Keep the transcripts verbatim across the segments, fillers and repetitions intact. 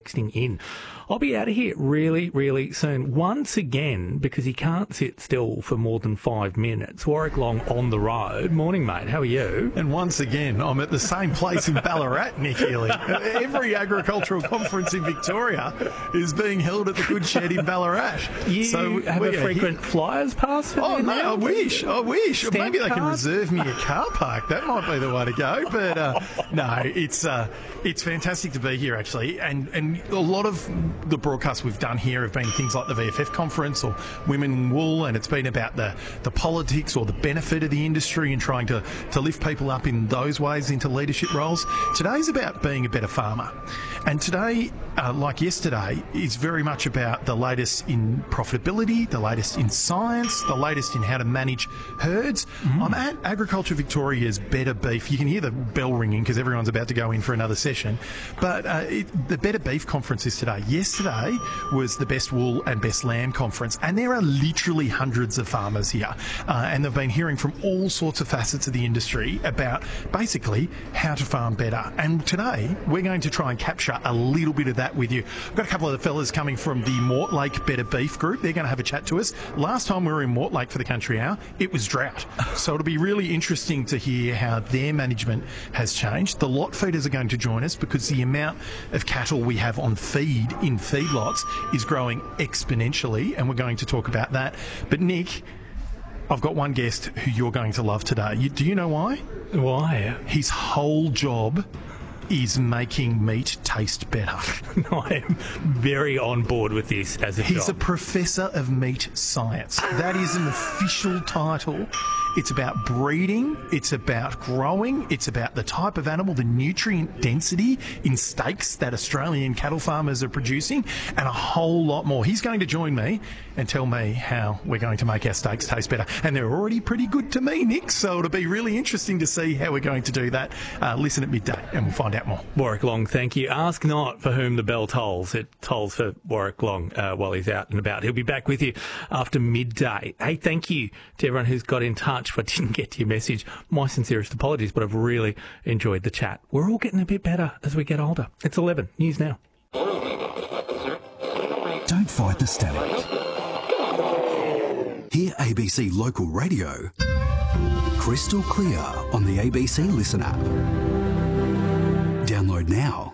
texting in. I'll be out of here really, really soon. Once again, because he can't sit still for more than five minutes. Warwick Long on the road. Morning, mate. How are you? And once again, I'm at the same place in Ballarat, Nick Healy. Every agricultural conference in Victoria is being held at the Good Shed in Ballarat. You so have a frequent flyers pass for Oh, them no, now? I wish. I wish. Stamp Maybe they can card? reserve me a car park. That might be the way to go. But uh, no, it's uh, it's fantastic to be here, actually. And, and a lot of the broadcasts we've done here have been things like the V F F conference or Women in Wool, and it's been about the, the politics or the benefit of the industry and trying to, to lift people up in those ways into leadership roles. Today's about being a better farmer. And today, uh, like yesterday, is very much about the latest in profitability, the latest in science, the latest in how to manage herds. Mm. I'm at Agriculture Victoria's Better Beef. You can hear the bell ringing because everyone's about to go in for another session. But uh, it, the Better Beef conference is today. Yesterday was the Best Wool and Best Lamb conference, and there are literally hundreds of farmers here. Uh, and they've been hearing from all sorts of facets of the industry about basically how to farm better. And today, we're going to try and capture a little bit of that with you. I've got a couple of the fellas coming from the Mortlake Better Beef group. They're going to have a chat to us. Last time we were in Mortlake for the Country Hour, it was drought. So it'll be really interesting to hear how their management has changed. The lot feeders are going to join us because the amount of cattle we have on feed in feedlots is growing exponentially, and we're going to talk about that. But Nick, I've got one guest who you're going to love today. You, do you know why? Why? His whole job is making meat taste better. I am very on board with this as a He's job. a professor of meat science. That is an official title. It's about breeding, it's about growing, it's about the type of animal, the nutrient density in steaks that Australian cattle farmers are producing, and a whole lot more. He's going to join me and tell me how we're going to make our steaks taste better. And they're already pretty good to me, Nick, so it'll be really interesting to see how we're going to do that. Uh, listen at midday and we'll find out more. Warwick Long, thank you. Ask not for whom the bell tolls. It tolls for Warwick Long uh, while he's out and about. He'll be back with you after midday. Hey, thank you to everyone who's got in touch. If I didn't get to your message, my sincerest apologies, but I've really enjoyed the chat. We're all getting a bit better as we get older. It's eleven. News now. Don't fight the static. Hear A B C Local Radio crystal clear on the A B C Listen app. Download now.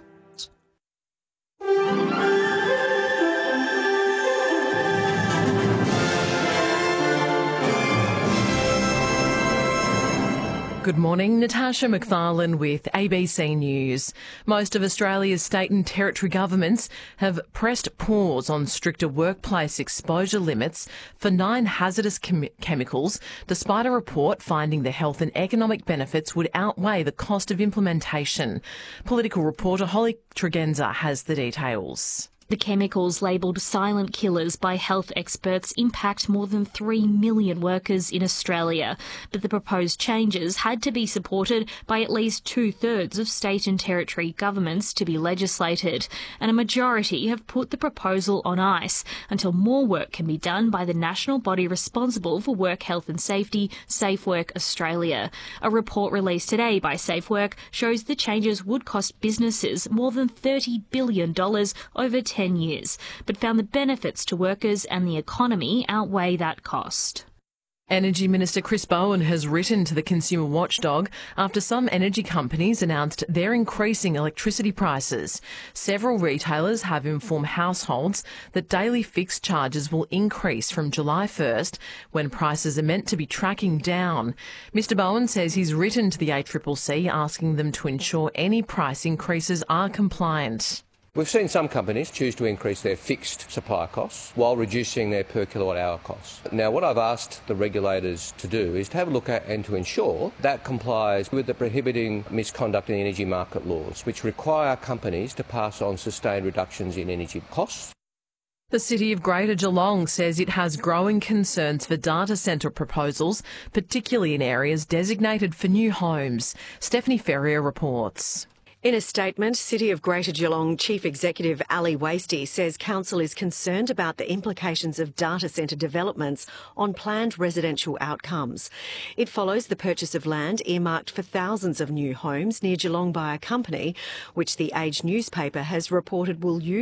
Good morning, Natasha McFarlane with A B C News. Most of Australia's state and territory governments have pressed pause on stricter workplace exposure limits for nine hazardous chem- chemicals, despite a report finding the health and economic benefits would outweigh the cost of implementation. Political reporter Holly Tregenza has the details. The chemicals labelled silent killers by health experts impact more than three million workers in Australia, but the proposed changes had to be supported by at least two-thirds of state and territory governments to be legislated, and a majority have put the proposal on ice until more work can be done by the national body responsible for work health and safety, SafeWork Australia. A report released today by SafeWork shows the changes would cost businesses more than thirty billion dollars over ten years, but found the benefits to workers and the economy outweigh that cost. Energy Minister Chris Bowen has written to the consumer watchdog after some energy companies announced they're increasing electricity prices. Several retailers have informed households that daily fixed charges will increase from July first, when prices are meant to be tracking down. Mister Bowen says he's written to the A C C C asking them to ensure any price increases are compliant. We've seen some companies choose to increase their fixed supply costs while reducing their per kilowatt hour costs. Now, what I've asked the regulators to do is to have a look at and to ensure that complies with the prohibiting misconduct in energy market laws, which require companies to pass on sustained reductions in energy costs. The City of Greater Geelong says it has growing concerns for data centre proposals, particularly in areas designated for new homes. Stephanie Ferrier reports. In a statement, City of Greater Geelong Chief Executive Ali Wasty says council is concerned about the implications of data centre developments on planned residential outcomes. It follows the purchase of land earmarked for thousands of new homes near Geelong by a company, which the Age newspaper has reported will use